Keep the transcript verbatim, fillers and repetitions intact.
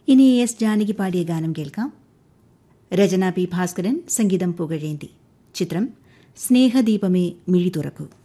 ഇനി എസ് ജാനകി പാടിയ ഗാനം കേൾക്കാം. രചന പി ഭാസ്കരൻ, സംഗീതം പുകഴേന്തി. ചിത്രം സ്നേഹദീപമേ മിഴി തുറക്കൂ.